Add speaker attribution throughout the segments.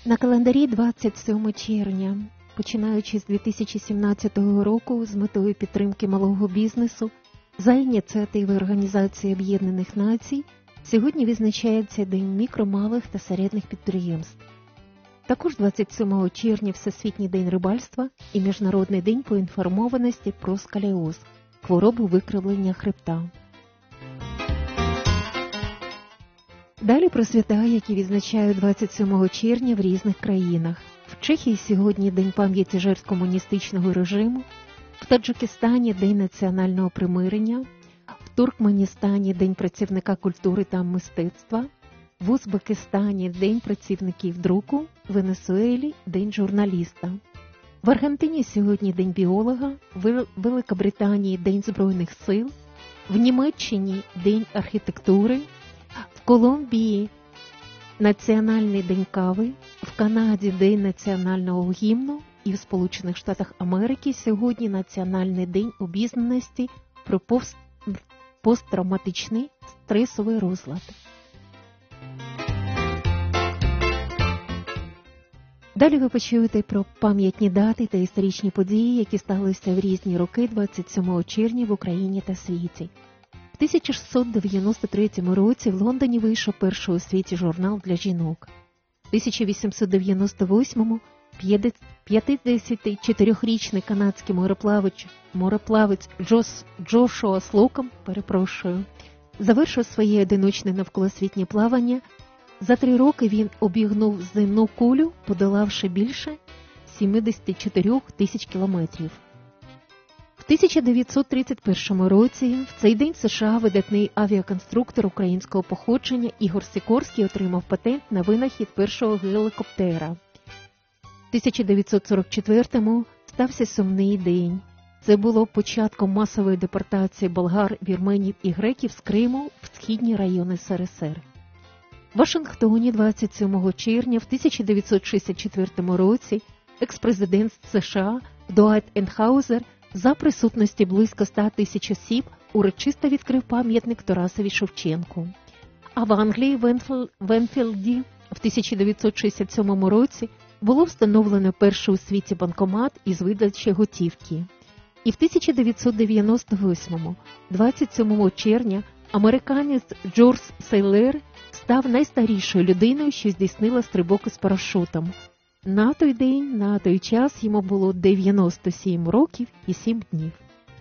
Speaker 1: На календарі 27 червня, починаючи з 2017 року, з метою підтримки малого бізнесу, за ініціативи Організації Об'єднаних Націй, сьогодні відзначається День мікро, малих та середніх підприємств. Також 27 червня Всесвітній день рибальства і Міжнародний день поінформованості про сколіоз – хворобу викривлення хребта. Далі про свята, які відзначають 27 червня в різних країнах. В Чехії сьогодні День пам'яті жертв комуністичного режиму, в Таджикистані День національного примирення, в Туркменістані День працівника культури та мистецтва, в Узбекистані День працівників друку, в Венесуелі День журналіста. В Аргентині сьогодні День біолога, в Великобританії День Збройних сил, в Німеччині День архітектури, в Колумбії Національний день кави, в Канаді День національного гімну і в Сполучених Штатах Америки сьогодні Національний день обізнаності про посттравматичний стресовий розлад. Далі ви почуєте про пам'ятні дати та історичні події, які сталися в різні роки 27 червня в Україні та світі. В 1693 році в Лондоні вийшов перший у світі журнал для жінок. В 1898-му 54-річний канадський мореплавець Джошуа Слокум, завершив своє одиночне навколосвітнє плавання. За 3 роки він обігнув земну кулю, подолавши більше 74 тисяч кілометрів. В 1931 році в цей день США видатний авіаконструктор українського походження Ігор Сікорський отримав патент на винахід першого гелікоптера. В 1944-му стався сумний день. Це було початком масової депортації болгар, вірменів і греків з Криму в східні райони СРСР. В Вашингтоні 27 червня в 1964 році екс-президент США Дуайт Ейнхаузер за присутності близько 100 тисяч осіб урочисто відкрив пам'ятник Тарасові Шевченку. А в Англії в Енфілді в 1967 році було встановлено перший у світі банкомат із видачі готівки. І в 1998, 27 червня, американець Джордж Сейлер став найстарішою людиною, що здійснила стрибок із парашутом. На той день, на той час йому було 97 років і 7 днів.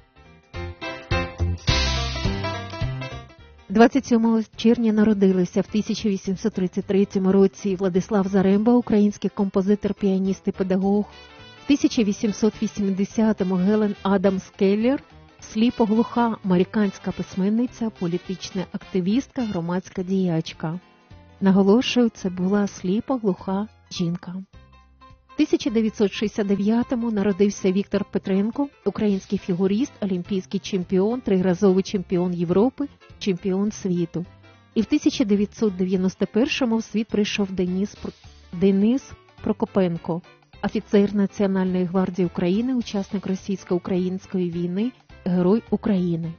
Speaker 1: 27 червня народилися в 1833 році Владислав Заремба, український композитор, піаніст і педагог. В 1880-му Гелен Адамс Келлер, сліпоглуха американська письменниця, політична активістка, громадська діячка. Наголошую, це була сліпоглуха жінка. В 1969-му народився Віктор Петренко, український фігурист, олімпійський чемпіон, триразовий чемпіон Європи, чемпіон світу. І в 1991-му в світ прийшов Денис Прокопенко, офіцер Національної гвардії України, учасник російсько-української війни, Герой України.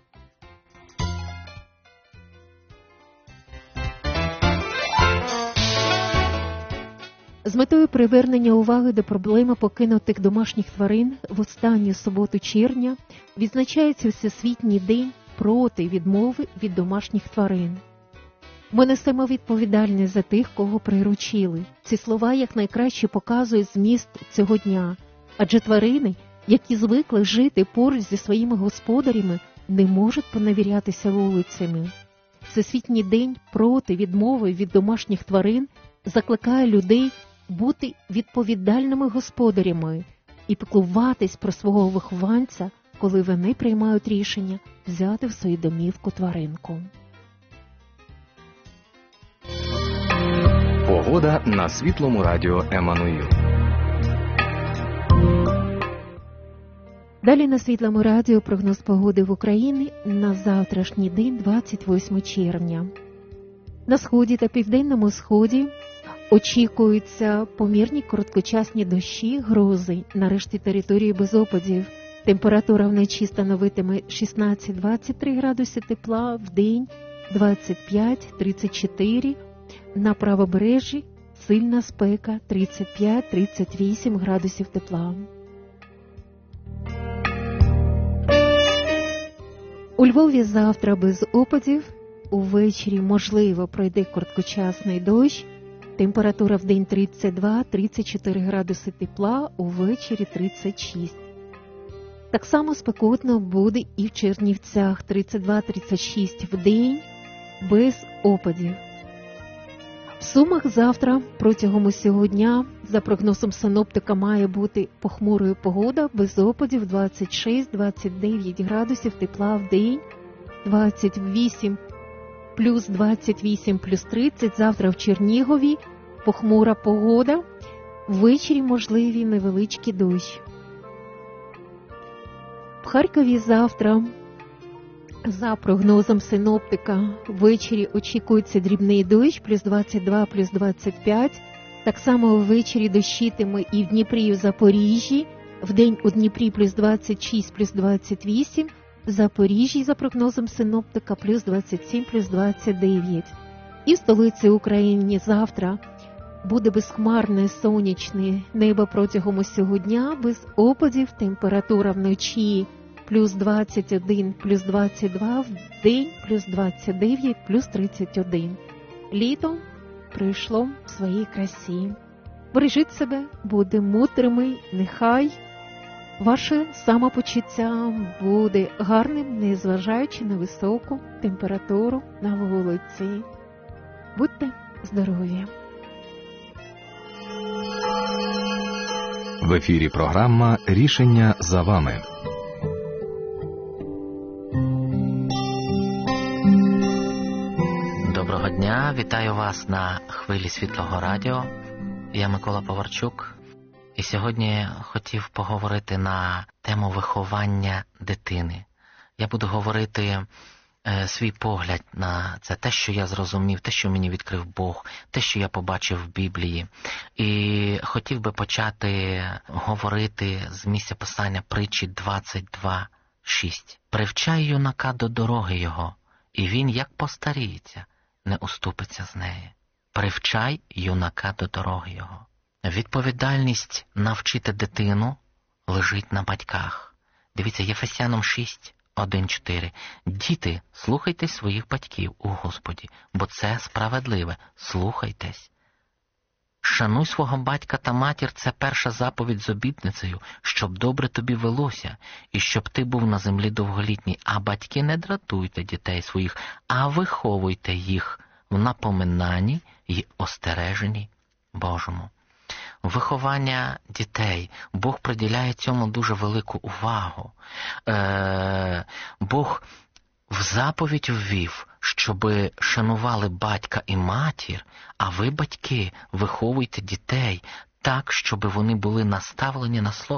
Speaker 1: З метою привернення уваги до проблеми покинутих домашніх тварин в останню суботу червня відзначається Всесвітній день проти відмови від домашніх тварин. Ми несемо відповідальність за тих, кого приручили. Ці слова якнайкраще показують зміст цього дня, адже тварини, які звикли жити поруч зі своїми господарями, не можуть поневірятися вулицями. Всесвітній день проти відмови від домашніх тварин закликає людей бути відповідальними господарями і піклуватись про свого вихованця, коли вони приймають рішення взяти в свою домівку тваринку.
Speaker 2: Погода на Світлому радіо Еммануїл.
Speaker 1: Далі на Світлому радіо прогноз погоди в Україні на завтрашній день, 28 червня. На сході та південному сході очікуються помірні короткочасні дощі, грози. На решті території без опадів. Температура вночі становитиме 16-23 градуси тепла, вдень 25-34, на правобережжі сильна спека 35-38 градусів тепла. У Львові завтра без опадів, увечері, можливо, пройде короткочасний дощ, температура в день 32-34 градуси тепла, увечері 36. Так само спекотно буде і в Чернівцях 32-36 в день, без опадів. В Сумах завтра протягом усього дня, за прогнозом синоптика, має бути похмурою погода, без опадів 26-29 градусів тепла в день, 28 плюс 28 плюс 30. Завтра в Чернігові похмура погода, ввечері можливі невеличкі дощ. В Харкові завтра, за прогнозом синоптика, ввечері очікується дрібний дощ, плюс 22, плюс 25. Так само ввечері дощитиме і в Дніпрі, і в Запоріжжі. Вдень у Дніпрі плюс 26, плюс 28. В Запоріжжі, за прогнозом синоптика, плюс 27, плюс 29. І в столиці України завтра буде безхмарне сонячне небо протягом усього дня, без опадів, температура вночі плюс 21, плюс 22, в день плюс 29, плюс 31. Літо прийшло в своїй красі. Бережіть себе, будьте мудрими, нехай ваше самопочуття буде гарним, незважаючи на високу температуру на вулиці. Будьте здорові!
Speaker 2: В ефірі програма «Рішення за вами».
Speaker 3: Доброго дня, вітаю вас на хвилі Світлого радіо. Я Микола Поварчук. І сьогодні хотів поговорити на тему виховання дитини. Я буду говорити свій погляд на це, те, що я зрозумів, те, що мені відкрив Бог, те, що я побачив в Біблії. І хотів би почати говорити з місця Писання Притчі 22:6. «Привчай юнака до дороги його, і він, як постаріється, не уступиться з неї». Привчай юнака до дороги його. Відповідальність навчити дитину лежить на батьках. Дивіться, Єфесянам 6:1-4. «Діти, слухайтесь своїх батьків у Господі, бо це справедливе. Слухайтесь. Шануй свого батька та матір» – це перша заповідь з обітницею, щоб добре тобі велося, і щоб ти був на землі довголітній. А батьки, не дратуйте дітей своїх, а виховуйте їх в напоминанні й остереженні Божому. Виховання дітей. Бог приділяє цьому дуже велику увагу. Бог в заповідь ввів, щоби шанували батька і матір, а ви, батьки, виховуйте дітей так, щоби вони були наставлені на слово